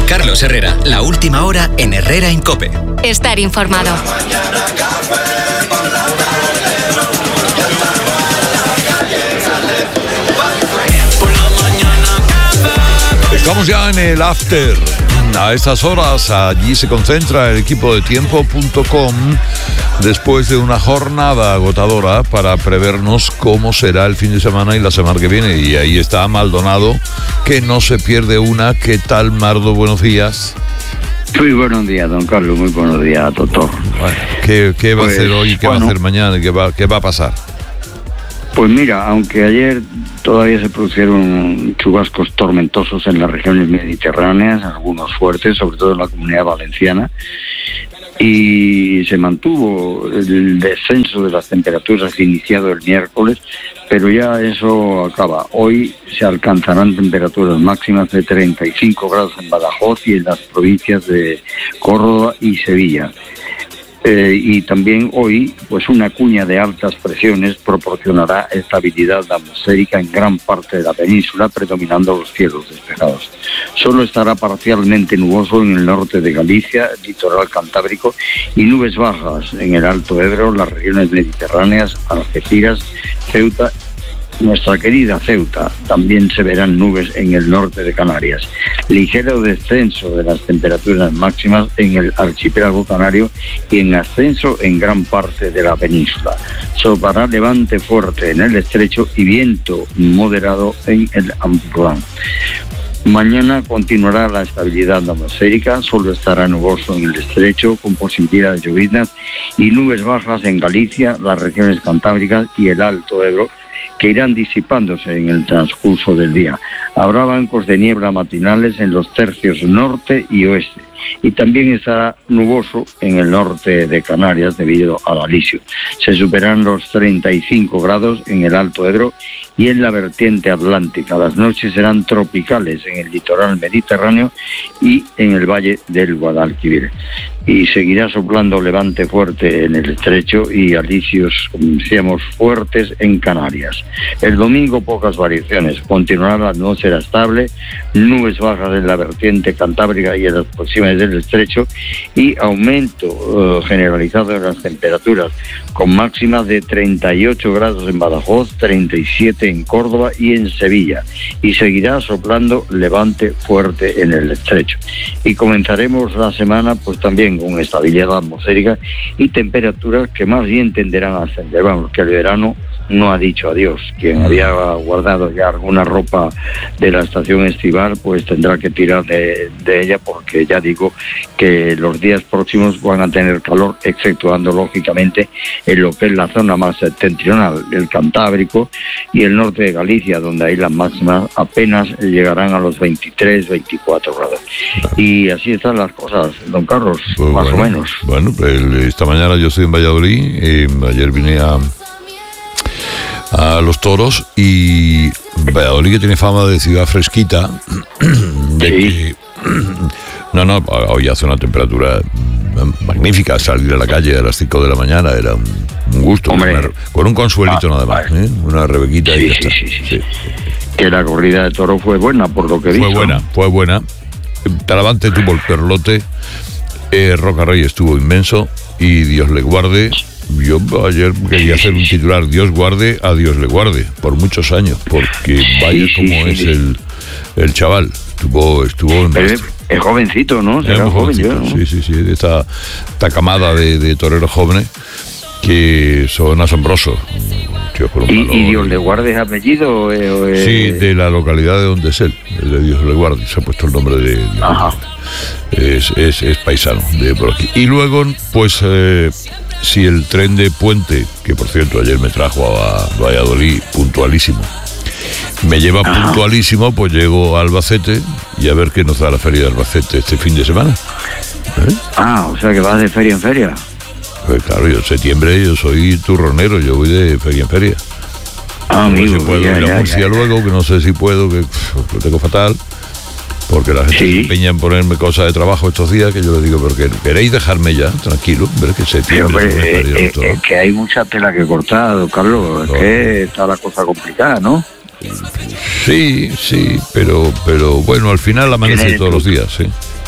Carlos Herrera, la última hora en Herrera en COPE. Estar informado. Estamos ya en el after. A estas horas allí se concentra el equipo de tiempo.com después de una jornada agotadora para prevernos cómo será el fin de semana y la semana que viene. Y ahí está Maldonado, que no se pierde una. ¿Qué tal, Mardo? Buenos días. Muy buenos días, don Carlos. Muy buenos días, doctor. Bueno, ¿qué va a hacer hoy? ¿Qué va a hacer mañana? ¿Qué va a pasar? Pues mira, aunque ayer todavía se produjeron chubascos tormentosos en las regiones mediterráneas, algunos fuertes, sobre todo en la Comunidad Valenciana, y se mantuvo el descenso de las temperaturas iniciado el miércoles, pero ya eso acaba. Hoy se alcanzarán temperaturas máximas de 35 grados en Badajoz y en las provincias de Córdoba y Sevilla. Y también hoy, pues una cuña de altas presiones proporcionará estabilidad atmosférica en gran parte de la península, predominando los cielos despejados. Solo estará parcialmente nuboso en el norte de Galicia, el litoral cantábrico, y nubes bajas en el Alto Ebro, las regiones mediterráneas, Algeciras, Ceuta. Nuestra querida Ceuta, también se verán nubes en el norte de Canarias. Ligero descenso de las temperaturas máximas en el archipiélago canario y en ascenso en gran parte de la península. Soplará levante fuerte en el estrecho y viento moderado en el Ampurdán. Mañana continuará la estabilidad atmosférica, solo estará nuboso en el estrecho con posibilidad de lloviznas y nubes bajas en Galicia, las regiones cantábricas y el Alto Ebro, que irán disipándose en el transcurso del día. Habrá bancos de niebla matinales en los tercios norte y oeste, y también estará nuboso en el norte de Canarias debido al alisio. Se superarán los 35 grados en el Alto Ebro y en la vertiente atlántica. Las noches serán tropicales en el litoral mediterráneo y en el valle del Guadalquivir. Y seguirá soplando levante fuerte en el estrecho y alisios, como decíamos, fuertes en Canarias. El domingo pocas variaciones, continuará la atmósfera estable, nubes bajas en la vertiente cantábrica y en las proximidades del estrecho y aumento generalizado de las temperaturas, con máximas de 38 grados en Badajoz, 37 en Córdoba y en Sevilla, y seguirá soplando levante fuerte en el estrecho. Y comenzaremos la semana pues también con estabilidad atmosférica y temperaturas que más bien tenderán a ascender. Vamos, que el verano no ha dicho adiós. Quien había guardado ya alguna ropa de la estación estival, pues tendrá que tirar de ella, porque ya digo que los días próximos van a tener calor, exceptuando lógicamente en lo que es la zona más septentrional, el Cantábrico y el norte de Galicia, donde ahí las máximas apenas llegarán a los 23, 24 grados. Y así están las cosas, don Carlos, pues más o menos. Bueno, esta mañana yo estoy en Valladolid, ayer vine a los toros, y Valladolid, que tiene fama de ciudad fresquita, de que hoy hace una temperatura magnífica. Salir a la calle a las 5 de la mañana era un gusto, con un consuelito nada más, una rebequita y ya está. Sí. Que la corrida de toro fue buena, por lo que dijo. Fue buena. Talavante tuvo el perlote, Roca Rey estuvo inmenso, y Dios le guarde. Yo ayer quería hacer un titular: Dios guarde, a Dios le guarde, por muchos años, porque vaya es el chaval. Estuvo en es jovencito, ¿no? Es muy jovencito, ¿no? Sí, de esta camada de toreros jóvenes que son asombrosos. ¿Y Dios le guarde es apellido? Sí, de la localidad de donde es él, de Dios le guarde, se ha puesto el nombre de Dios. Ajá. Es paisano de por aquí. Y luego, pues, si el tren de Puente, que por cierto ayer me trajo a Valladolid puntualísimo, me lleva puntualísimo, pues llego a Albacete y a ver qué nos da la feria de Albacete este fin de semana. O sea que vas de feria en feria. Pues claro, yo en septiembre yo soy turronero, yo voy de feria en feria. Amigo, si puedo ir a Murcia luego, que no sé si puedo, que lo tengo fatal, porque la gente se empeña en ponerme cosas de trabajo estos días, que yo les digo, pero queréis dejarme ya, tranquilo, ver que septiembre... Es que hay mucha tela que cortar, don Carlos, es que está la cosa complicada, ¿no? Sí, pero bueno, al final amanece todos los días, sí.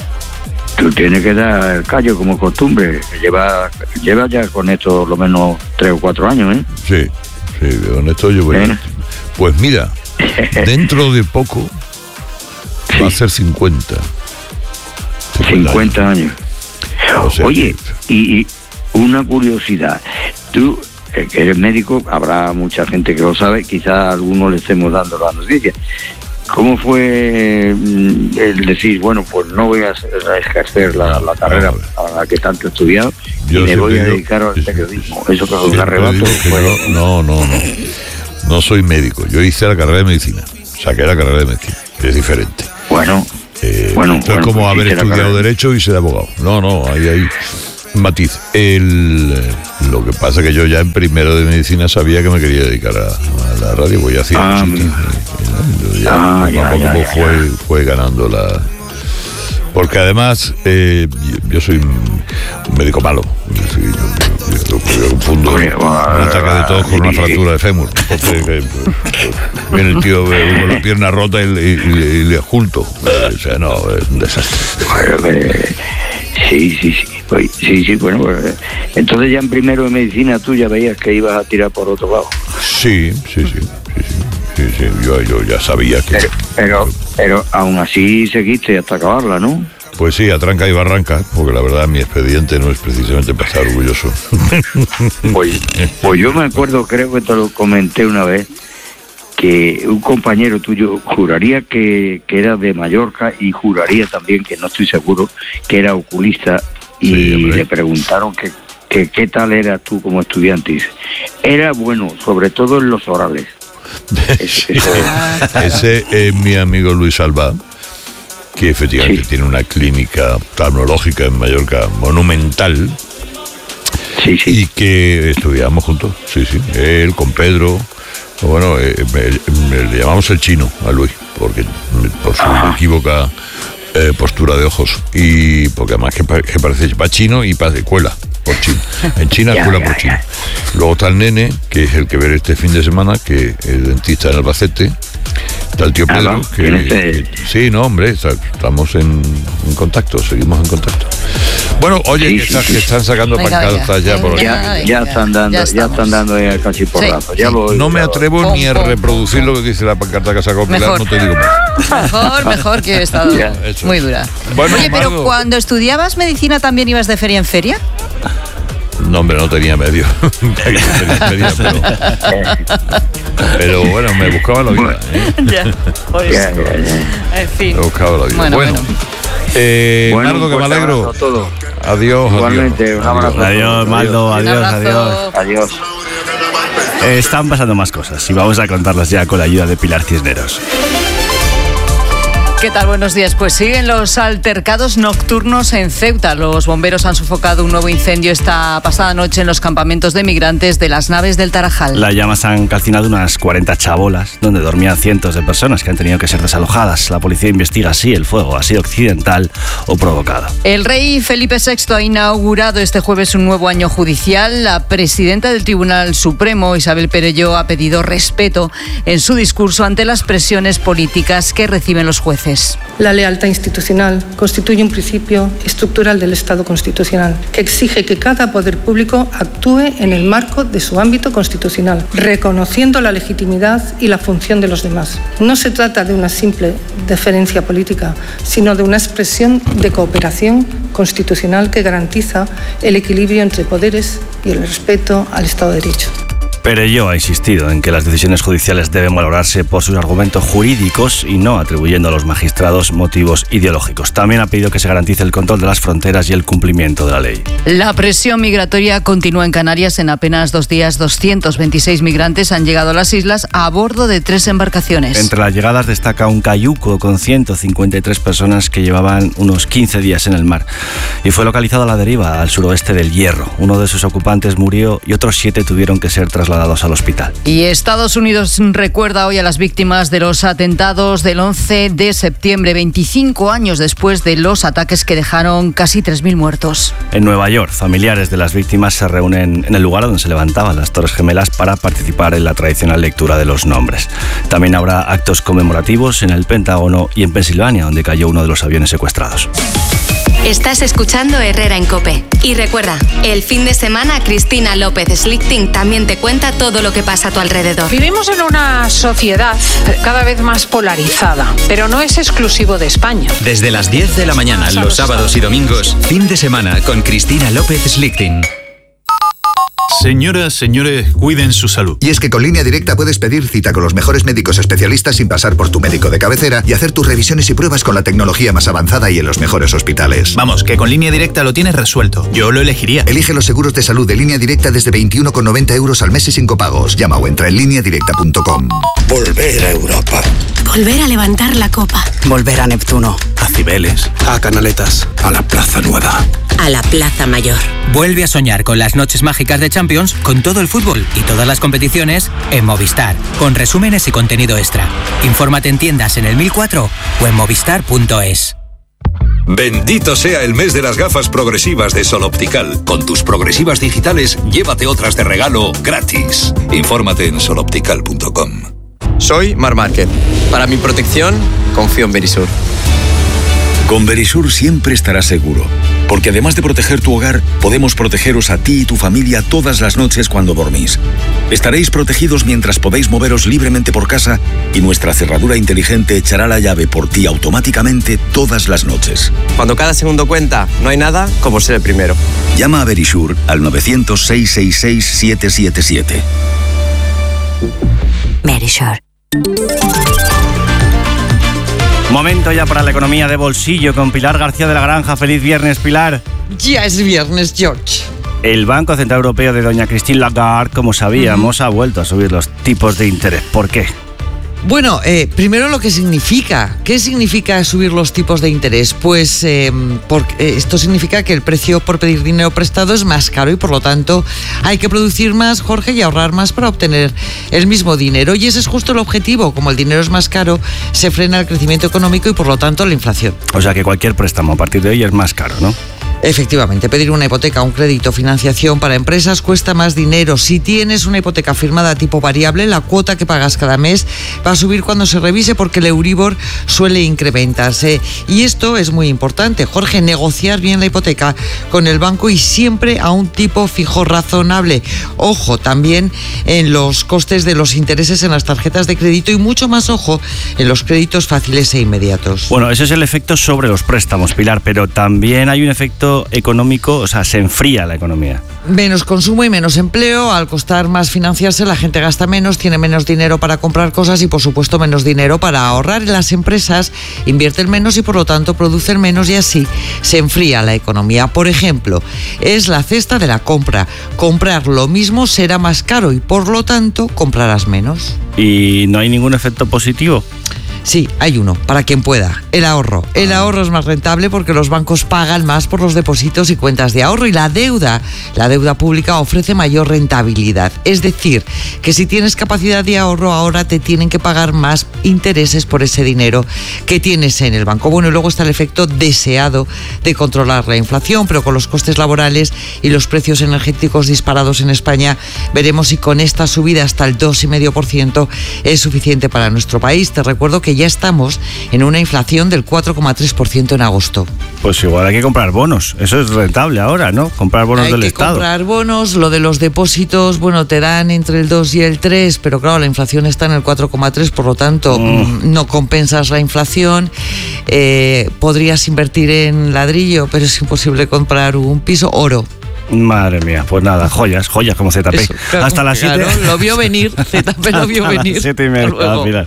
Tú tienes que dar el callo como costumbre. Lleva ya con esto lo menos 3 o 4 años, ¿eh? Sí, con esto llevo ya. Pues mira, dentro de poco va a ser 50. 50 años. O sea, oye, y una curiosidad. Tú, que eres médico, habrá mucha gente que lo sabe, quizás a algunos le estemos dando la noticia. ¿Cómo fue el decir, bueno, pues no voy a ejercer la carrera a la que tanto he estudiado y me voy a dedicar al periodismo? Eso que es un arrebato. No soy médico. Yo hice la carrera de medicina. Saqué la carrera de medicina, que es diferente. Bueno, es como haber estudiado Derecho y ser abogado. No, ahí hay matiz. Lo que pasa es que yo ya en primero de medicina sabía que me quería dedicar a la radio, pues ya hacía fue ganando la... Porque además yo soy un médico malo. Yo confundo un ataque de tos con una fractura de fémur. Viene el tío con la pierna rota y le junto. O sea, no, es un desastre. Sí, bueno, pues, entonces ya en primero de medicina tú ya veías que ibas a tirar por otro lado. Sí, yo ya sabía que... Pero aún así seguiste hasta acabarla, ¿no? Pues sí, a tranca y barranca, porque la verdad mi expediente no es precisamente para estar orgulloso. Pues yo me acuerdo, creo que te lo comenté una vez, que un compañero tuyo juraría que era de Mallorca y juraría también, que no estoy seguro, que era oculista, y le preguntaron que qué tal eras tú como estudiante. Y dice, era bueno, sobre todo en los orales. Ese es mi amigo Luis Alba, que efectivamente tiene una clínica oftalmológica en Mallorca monumental. Y que estudiamos juntos. Él con Pedro. Bueno, le llamamos el chino a Luis, porque por su equívoca postura de ojos, y porque además que parece va chino y cuela por chino. En China cuela por chino. Luego está el nene, que es el que veré este fin de semana, que es dentista en Albacete. Está el tío Pedro, sí, no, hombre, estamos en contacto, seguimos en contacto. Bueno, oye, que están sacando pancartas ya por aquí. Ya están dando el cachiporrazo. No me atrevo ni a reproducir lo que dice la pancarta que sacó Pilar, no te digo más. Mejor que he estado muy dura. Bueno, oye, pero cuando estudiabas medicina también ibas de feria en feria. No, hombre, no tenía medio. Pero bueno, me buscaba la vida. En fin. Me buscaba la vida. Bueno. Nardo, que me alegro. Adiós. Igualmente, un abrazo. Adiós, Maldo. Adiós. Están pasando más cosas y vamos a contarlas ya con la ayuda de Pilar Cisneros. ¿Qué tal? Buenos días. Pues siguen los altercados nocturnos en Ceuta. Los bomberos han sofocado un nuevo incendio esta pasada noche en los campamentos de migrantes de las Naves del Tarajal. Las llamas han calcinado unas 40 chabolas, donde dormían cientos de personas que han tenido que ser desalojadas. La policía investiga si el fuego ha sido accidental o provocado. El rey Felipe VI ha inaugurado este jueves un nuevo año judicial. La presidenta del Tribunal Supremo, Isabel Perelló, ha pedido respeto en su discurso ante las presiones políticas que reciben los jueces. La lealtad institucional constituye un principio estructural del Estado constitucional que exige que cada poder público actúe en el marco de su ámbito constitucional, reconociendo la legitimidad y la función de los demás. No se trata de una simple deferencia política, sino de una expresión de cooperación constitucional que garantiza el equilibrio entre poderes y el respeto al Estado de Derecho. Perelló ha insistido en que las decisiones judiciales deben valorarse por sus argumentos jurídicos y no atribuyendo a los magistrados motivos ideológicos. También ha pedido que se garantice el control de las fronteras y el cumplimiento de la ley. La presión migratoria continúa en Canarias. En apenas 2 días, 226 migrantes han llegado a las islas a bordo de 3 embarcaciones. Entre las llegadas destaca un cayuco con 153 personas que llevaban unos 15 días en el mar y fue localizado a la deriva al suroeste del Hierro. Uno de sus ocupantes murió y otros 7 tuvieron que ser trasladados al hospital. Y Estados Unidos recuerda hoy a las víctimas de los atentados del 11 de septiembre, 25 años después de los ataques que dejaron casi 3.000 muertos. En Nueva York, familiares de las víctimas se reúnen en el lugar donde se levantaban las Torres Gemelas para participar en la tradicional lectura de los nombres. También habrá actos conmemorativos en el Pentágono y en Pensilvania, donde cayó uno de los aviones secuestrados. Estás escuchando Herrera en COPE. Y recuerda, el fin de semana Cristina López Slichting también te cuenta todo lo que pasa a tu alrededor. Vivimos en una sociedad cada vez más polarizada, pero no es exclusivo de España. Desde las 10 de la mañana, los sábados y domingos, fin de semana con Cristina López Slichting. Señoras, señores, cuiden su salud. Y es que con Línea Directa puedes pedir cita con los mejores médicos especialistas sin pasar por tu médico de cabecera y hacer tus revisiones y pruebas con la tecnología más avanzada y en los mejores hospitales. Vamos, que con Línea Directa lo tienes resuelto. Yo lo elegiría. Elige los seguros de salud de Línea Directa desde 21,90 euros al mes y sin copagos. Llama o entra en lineadirecta.com. Volver a Europa. Volver a levantar la copa. Volver a Neptuno. A Cibeles. A Canaletas. A la Plaza Nueva. A la Plaza Mayor. Vuelve a soñar con las noches mágicas de Champions, con todo el fútbol y todas las competiciones en Movistar, con resúmenes y contenido extra. Infórmate en tiendas en el 1004 o en movistar.es. Bendito sea el mes de las gafas progresivas de Sol Optical. Con tus progresivas digitales, llévate otras de regalo gratis. Infórmate en soloptical.com. Soy Mar Márquez. Para mi protección, confío en Verisur. Con Verisur siempre estarás seguro, porque además de proteger tu hogar, podemos protegeros a ti y tu familia todas las noches cuando dormís. Estaréis protegidos mientras podéis moveros libremente por casa y nuestra cerradura inteligente echará la llave por ti automáticamente todas las noches. Cuando cada segundo cuenta, no hay nada como ser el primero. Llama a Verisur al 900-666-777. Verisur. Momento ya para la economía de bolsillo con Pilar García de la Granja. Feliz viernes, Pilar. Ya es viernes, George. El Banco Central Europeo de doña Christine Lagarde, como sabíamos, ha vuelto a subir los tipos de interés. ¿Por qué? Bueno, primero lo que significa. ¿Qué significa subir los tipos de interés? Pues esto significa que el precio por pedir dinero prestado es más caro y por lo tanto hay que producir más, Jorge, y ahorrar más para obtener el mismo dinero. Y ese es justo el objetivo. Como el dinero es más caro, se frena el crecimiento económico y por lo tanto la inflación. O sea que cualquier préstamo a partir de hoy es más caro, ¿no? Efectivamente, pedir una hipoteca, un crédito, financiación para empresas cuesta más dinero. Si tienes una hipoteca firmada a tipo variable, la cuota que pagas cada mes va a subir cuando se revise porque el Euribor suele incrementarse. Y esto es muy importante, Jorge, negociar bien la hipoteca con el banco y siempre a un tipo fijo razonable. Ojo también en los costes de los intereses en las tarjetas de crédito y mucho más ojo en los créditos fáciles e inmediatos. Bueno, ese es el efecto sobre los préstamos, Pilar, pero también hay un efecto económico, o sea, se enfría la economía. Menos consumo y menos empleo. Al costar más financiarse, la gente gasta menos, tiene menos dinero para comprar cosas y por supuesto menos dinero para ahorrar. Las empresas invierten menos y por lo tanto producen menos y así se enfría la economía. Por ejemplo, es la cesta de la compra. Comprar lo mismo será más caro y por lo tanto comprarás menos. ¿Y no hay ningún efecto positivo? Sí, hay uno, para quien pueda, el ahorro. El ahorro es más rentable porque los bancos pagan más por los depósitos y cuentas de ahorro y la deuda pública ofrece mayor rentabilidad. Es decir, que si tienes capacidad de ahorro, ahora te tienen que pagar más intereses por ese dinero que tienes en el banco. Bueno, y luego está el efecto deseado de controlar la inflación, pero con los costes laborales y los precios energéticos disparados en España, veremos si con esta subida hasta el 2,5% es suficiente para nuestro país. Te recuerdo que ya estamos en una inflación del 4,3% en agosto. Pues igual hay que comprar bonos. Eso es rentable ahora, ¿no? Comprar bonos del Estado. Hay que comprar bonos. Lo de los depósitos, bueno, te dan entre el 2 y el 3, pero claro, la inflación está en el 4,3, por lo tanto, no compensas la inflación. Podrías invertir en ladrillo, pero es imposible comprar un piso. Oro. Madre mía, pues nada, joyas como ZP. Eso, claro, hasta las 7. Claro, lo vio venir, ZP lo vio venir. 7:30, Pilar.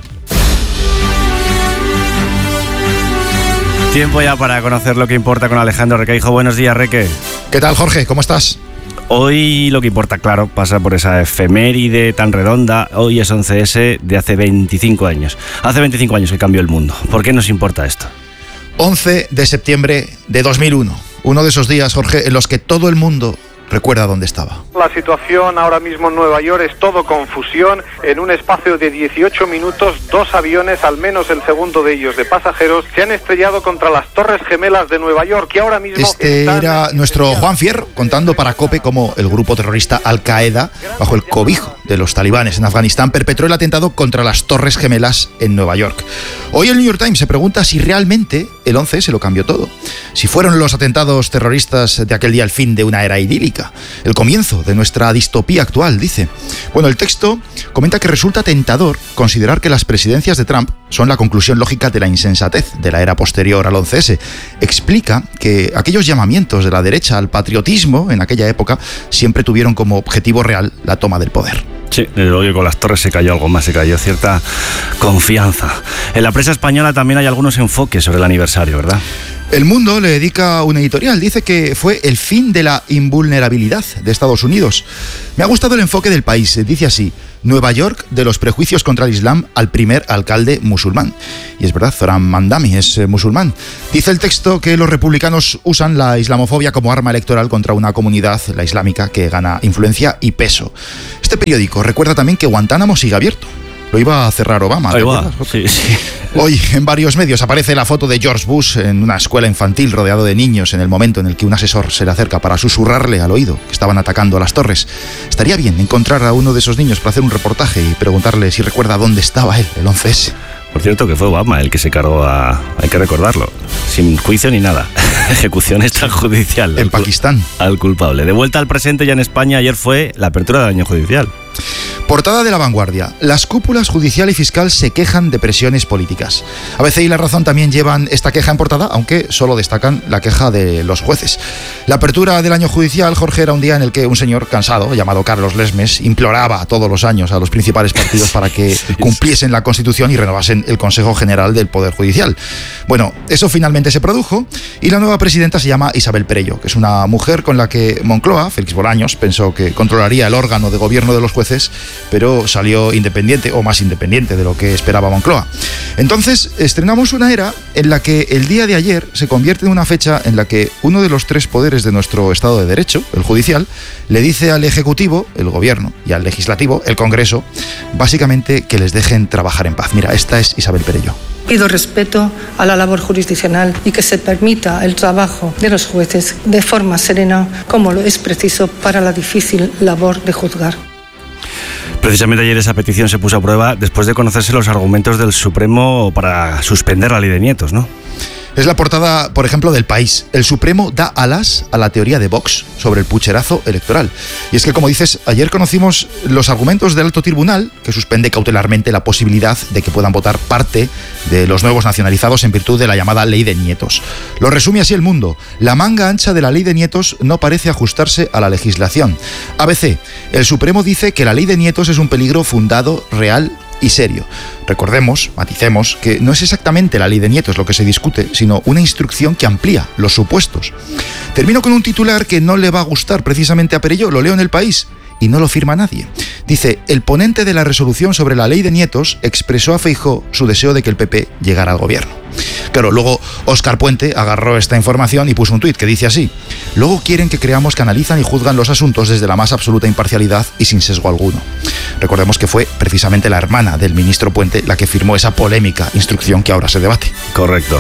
Tiempo ya para conocer lo que importa con Alejandro Requeijo. Buenos días, Reque. ¿Qué tal, Jorge? ¿Cómo estás? Hoy lo que importa, claro, pasa por esa efeméride tan redonda. Hoy es 11S de hace 25 años. Hace 25 años que cambió el mundo. ¿Por qué nos importa esto? 11 de septiembre de 2001. Uno de esos días, Jorge, en los que todo el mundo recuerda dónde estaba. La situación ahora mismo en Nueva York es todo confusión. En un espacio de 18 minutos, 2 aviones, al menos el segundo de ellos de pasajeros, se han estrellado contra las Torres Gemelas de Nueva York, que ahora mismo era nuestro Juan Fierro, contando para COPE cómo el grupo terrorista Al Qaeda, bajo el cobijo de los talibanes en Afganistán perpetró el atentado contra las Torres Gemelas en Nueva York. Hoy el New York Times se pregunta si realmente el 11 se lo cambió todo. Si fueron los atentados terroristas de aquel día el fin de una era idílica, el comienzo de nuestra distopía actual, dice. Bueno, el texto comenta que resulta tentador considerar que las presidencias de Trump son la conclusión lógica de la insensatez de la era posterior al 11S. Explica que aquellos llamamientos de la derecha al patriotismo en aquella época siempre tuvieron como objetivo real la toma del poder. Sí, desde luego que con las Torres se cayó algo más, se cayó cierta confianza. En la prensa española también hay algunos enfoques sobre el aniversario, ¿verdad? El Mundo le dedica un editorial, dice que fue el fin de la invulnerabilidad de Estados Unidos. Me ha gustado el enfoque del País, dice así: Nueva York, de los prejuicios contra el Islam al primer alcalde musulmán. Y es verdad, Zoran Mandami es musulmán. Dice el texto que los republicanos usan la islamofobia como arma electoral contra una comunidad, la islámica, que gana influencia y peso. Este periódico recuerda también que Guantánamo sigue abierto. Lo iba a cerrar Obama. Ahí va, sí. Hoy en varios medios aparece la foto de George Bush en una escuela infantil rodeado de niños en el momento en el que un asesor se le acerca para susurrarle al oído que estaban atacando a las torres. Estaría bien encontrar a uno de esos niños para hacer un reportaje y preguntarle si recuerda dónde estaba él el 11S. Por cierto, que fue Obama el que se cargó hay que recordarlo, sin juicio ni nada. Ejecución extrajudicial. En Pakistán. Al culpable. De vuelta al presente ya en España, ayer fue la apertura del año judicial. Portada de La Vanguardia. Las cúpulas judicial y fiscal se quejan de presiones políticas. ABC y La Razón también llevan esta queja en portada, aunque solo destacan la queja de los jueces. La apertura del año judicial, Jorge, era un día en el que un señor cansado, llamado Carlos Lesmes, imploraba todos los años a los principales partidos para que cumpliesen la Constitución y renovasen el Consejo General del Poder Judicial. Bueno, eso finalmente se produjo y la nueva presidenta se llama Isabel Perello, que es una mujer con la que Moncloa, Félix Bolaños, pensó que controlaría el órgano de gobierno de los jueces, pero salió independiente, o más independiente de lo que esperaba Moncloa. Entonces, estrenamos una era en la que el día de ayer se convierte en una fecha en la que uno de los tres poderes de nuestro Estado de Derecho, el judicial, le dice al Ejecutivo, el Gobierno, y al Legislativo, el Congreso, básicamente que les dejen trabajar en paz. Mira, esta es Isabel Perello. Pido respeto a la labor jurisdiccional y que se permita el trabajo de los jueces de forma serena, como lo es preciso para la difícil labor de juzgar. Precisamente ayer esa petición se puso a prueba después de conocerse los argumentos del Supremo para suspender la ley de nietos, ¿no? Es la portada, por ejemplo, del País. El Supremo da alas a la teoría de Vox sobre el pucherazo electoral. Y es que, como dices, ayer conocimos los argumentos del Alto Tribunal, que suspende cautelarmente la posibilidad de que puedan votar parte de los nuevos nacionalizados en virtud de la llamada ley de nietos. Lo resume así El Mundo. La manga ancha de la ley de nietos no parece ajustarse a la legislación. ABC. El Supremo dice que la ley de nietos es un peligro fundado, real y serio. Recordemos, maticemos, que no es exactamente la ley de nietos lo que se discute, sino una instrucción que amplía los supuestos. Termino con un titular que no le va a gustar precisamente a Perello, lo leo en El País, y no lo firma nadie. Dice: el ponente de la resolución sobre la ley de nietos expresó a Feijóo su deseo de que el PP llegara al gobierno. Claro, luego Óscar Puente agarró esta información y puso un tuit que dice así: luego quieren que creamos que analizan y juzgan los asuntos desde la más absoluta imparcialidad y sin sesgo alguno. Recordemos que fue precisamente la hermana del ministro Puente la que firmó esa polémica instrucción que ahora se debate. Correcto.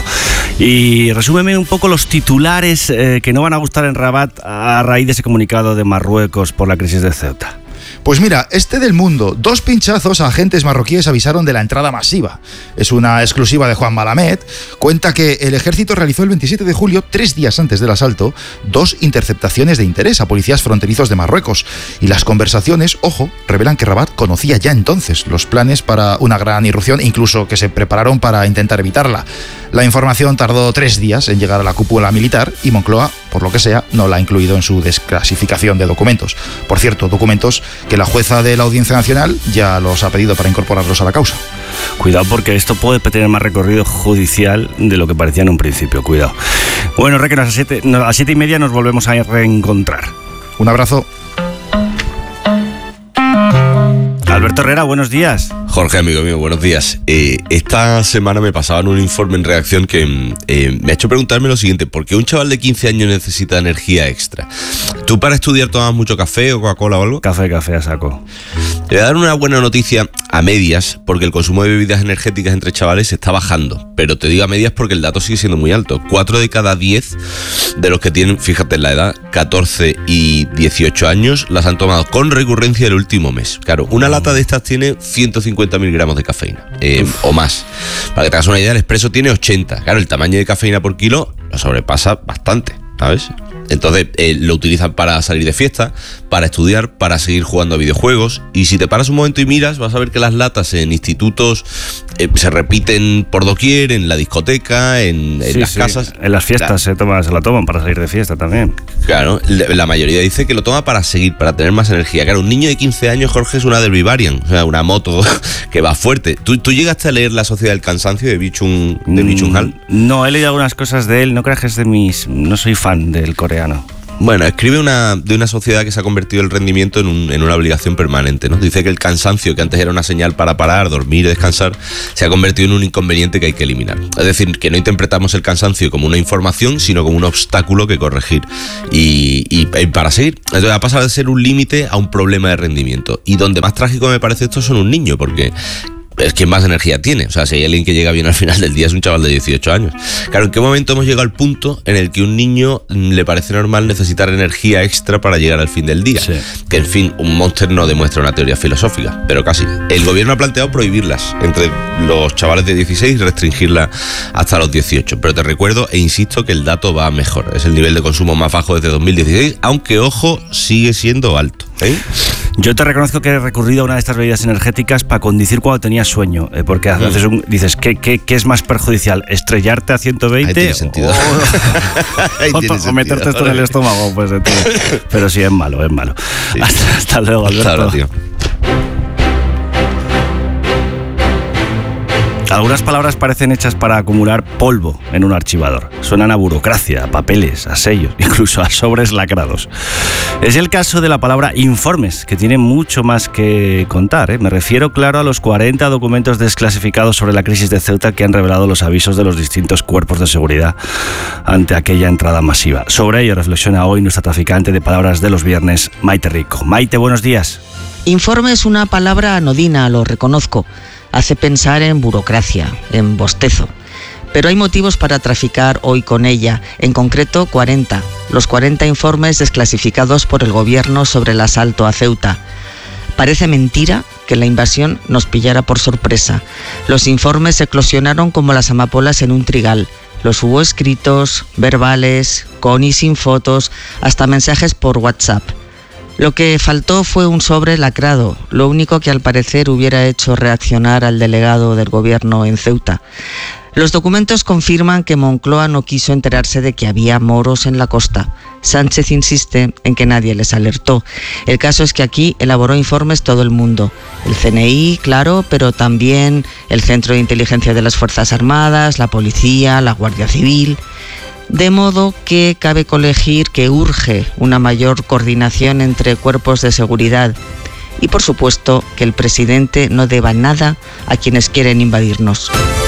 Y resúmeme un poco los titulares que no van a gustar en Rabat a raíz de ese comunicado de Marruecos por la crisis de Ceuta. Pues mira, este del Mundo, 2 pinchazos a agentes marroquíes avisaron de la entrada masiva. Es una exclusiva de Juan Malamed. Cuenta que el ejército realizó el 27 de julio, 3 días antes del asalto, 2 interceptaciones de interés a policías fronterizos de Marruecos. Y las conversaciones, ojo, revelan que Rabat conocía ya entonces los planes para una gran irrupción, incluso que se prepararon para intentar evitarla. La información tardó 3 días en llegar a la cúpula militar y Moncloa, por lo que sea, no la ha incluido en su desclasificación de documentos. Por cierto, documentos que la jueza de la Audiencia Nacional ya los ha pedido para incorporarlos a la causa. Cuidado, porque esto puede tener más recorrido judicial de lo que parecía en un principio. Cuidado. Bueno, Reque, a las 7:30 nos volvemos a reencontrar. Un abrazo. Alberto Herrera, buenos días. Jorge, amigo mío, buenos días. Esta semana me pasaban un informe en redacción que me ha hecho preguntarme lo siguiente: ¿por qué un chaval de 15 años necesita energía extra? ¿Tú para estudiar tomas mucho café o Coca-Cola o algo? Café a saco. Te voy a dar una buena noticia a medias, porque el consumo de bebidas energéticas entre chavales está bajando. Pero te digo a medias porque el dato sigue siendo muy alto. 4 de cada 10 de los que tienen, fíjate en la edad, 14 y 18 años, las han tomado con recurrencia el último mes. Claro, una lata de estas tiene 150.000 gramos de cafeína, o más. Para que te hagas una idea, el Expreso tiene 80. Claro, el tamaño de cafeína por kilo lo sobrepasa bastante, ¿sabes? Entonces lo utilizan para salir de fiesta, para estudiar, para seguir jugando a videojuegos. Y si te paras un momento y miras, vas a ver que las latas en institutos se repiten por doquier, en la discoteca, en las casas. En las fiestas se la toman para salir de fiesta también. Claro, la mayoría dice que lo toma para seguir, para tener más energía. Claro, un niño de 15 años, Jorge, es una del Vivarian, o sea, una moto que va fuerte. ¿Tú llegaste a leer La Sociedad del Cansancio de Byung-Chul Han? No, he leído algunas cosas de él, no creas que es no soy fan del coreano. Bueno, escribe de una sociedad que se ha convertido el rendimiento en una obligación permanente, ¿no? Dice que el cansancio, que antes era una señal para parar, dormir, descansar, se ha convertido en un inconveniente que hay que eliminar. Es decir, que no interpretamos el cansancio como una información, sino como un obstáculo que corregir y para seguir. Entonces ha pasado de ser un límite a un problema de rendimiento. Y donde más trágico me parece esto son un niño, porque es quien más energía tiene. O sea, si hay alguien que llega bien al final del día es un chaval de 18 años. Claro, ¿en qué momento hemos llegado al punto en el que a un niño le parece normal necesitar energía extra para llegar al fin del día? Sí. Que, en fin, un Monster no demuestra una teoría filosófica, pero casi. El gobierno ha planteado prohibirlas entre los chavales de 16 y restringirla hasta los 18. Pero te recuerdo e insisto que el dato va mejor. Es el nivel de consumo más bajo desde 2016, aunque, ojo, sigue siendo alto. Yo te reconozco que he recurrido a una de estas bebidas energéticas para conducir cuando tenía sueño, porque dices, ¿qué es más perjudicial? ¿Estrellarte a 120? Ahí tiene sentido. O meterte esto en el estómago, pues. Pero sí, es malo. Sí. Hasta luego, Alberto. Hasta ahora, tío. Algunas palabras parecen hechas para acumular polvo en un archivador. Suenan a burocracia, a papeles, a sellos, incluso a sobres lacrados. Es el caso de la palabra informes, que tiene mucho más que contar. Me refiero, claro, a los 40 documentos desclasificados sobre la crisis de Ceuta que han revelado los avisos de los distintos cuerpos de seguridad ante aquella entrada masiva. Sobre ello reflexiona hoy nuestra traficante de palabras de los viernes, Maite Rico. Maite, buenos días. Informe es una palabra anodina, lo reconozco. Hace pensar en burocracia, en bostezo. Pero hay motivos para traficar hoy con ella, en concreto 40. Los 40 informes desclasificados por el gobierno sobre el asalto a Ceuta. Parece mentira que la invasión nos pillara por sorpresa. Los informes eclosionaron como las amapolas en un trigal. Los hubo escritos, verbales, con y sin fotos, hasta mensajes por WhatsApp. Lo que faltó fue un sobre lacrado, lo único que al parecer hubiera hecho reaccionar al delegado del gobierno en Ceuta. Los documentos confirman que Moncloa no quiso enterarse de que había moros en la costa. Sánchez insiste en que nadie les alertó. El caso es que aquí elaboró informes todo el mundo. El CNI, claro, pero también el Centro de Inteligencia de las Fuerzas Armadas, la Policía, la Guardia Civil. De modo que cabe colegir que urge una mayor coordinación entre cuerpos de seguridad y, por supuesto, que el presidente no deba nada a quienes quieren invadirnos.